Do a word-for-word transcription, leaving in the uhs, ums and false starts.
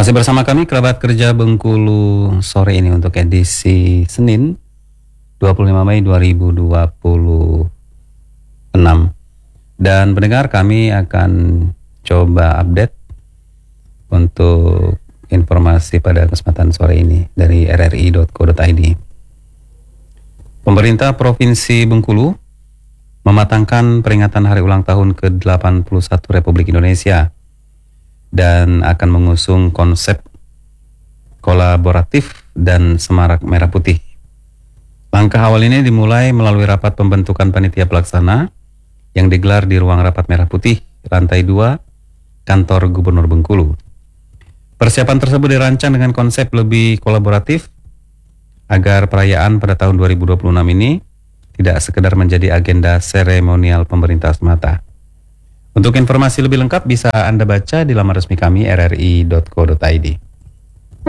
Masih bersama kami kerabat kerja Bengkulu sore ini untuk edisi Senin dua puluh lima Mei dua ribu dua puluh enam. Dan pendengar, kami akan coba update untuk informasi pada kesempatan sore ini dari r r i dot co dot i d. Pemerintah Provinsi Bengkulu mematangkan peringatan hari ulang tahun ke delapan puluh satu Republik Indonesia dan akan mengusung konsep kolaboratif dan semarak merah putih. Langkah awal ini dimulai melalui rapat pembentukan panitia pelaksana yang digelar di ruang rapat merah putih, lantai dua, kantor Gubernur Bengkulu. Persiapan tersebut dirancang dengan konsep lebih kolaboratif agar perayaan pada tahun dua ribu dua puluh enam ini tidak sekedar menjadi agenda seremonial pemerintah semata. Untuk informasi lebih lengkap bisa Anda baca di laman resmi kami r r i dot co dot i d.